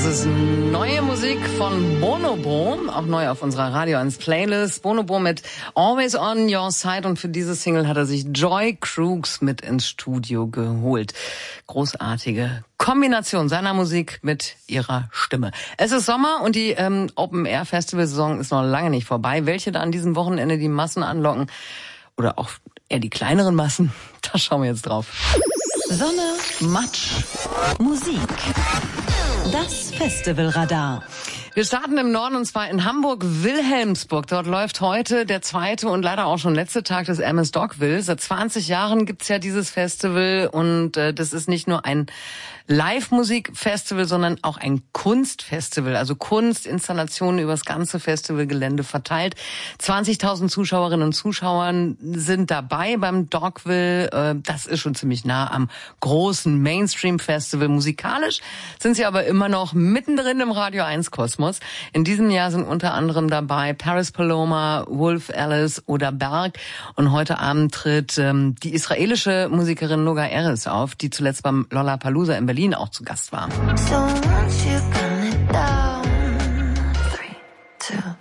Das ist neue Musik von Bonobo, auch neu auf unserer Radio 1 Playlist. Bonobo mit Always on Your Side, und für diese Single hat er sich Joy Crooks mit ins Studio geholt. Großartige Kombination seiner Musik mit ihrer Stimme. Es ist Sommer und die Open-Air-Festival-Saison ist noch lange nicht vorbei. Welche da an diesem Wochenende die Massen anlocken oder auch eher die kleineren Massen, da schauen wir jetzt drauf. Sonne, Matsch, Musik. Das Festivalradar. Wir starten im Norden, und zwar in Hamburg-Wilhelmsburg. Dort läuft heute der zweite und leider auch schon letzte Tag des MS-Dogville. Seit 20 Jahren gibt's ja dieses Festival, und das ist nicht nur ein Live-Musik-Festival, sondern auch ein Kunstfestival. Also Kunstinstallationen über das ganze Festivalgelände verteilt. 20.000 Zuschauerinnen und Zuschauer sind dabei beim Dogville. Das ist schon ziemlich nah am großen Mainstream-Festival. Musikalisch sind sie aber immer noch mittendrin im Radio 1-Kosmos. In diesem Jahr sind unter anderem dabei Paris Paloma, Wolf Alice oder Berg. Und heute Abend tritt die israelische Musikerin Noga Erez auf, die zuletzt beim Lollapalooza in Berlin auch zu Gast war. So once you come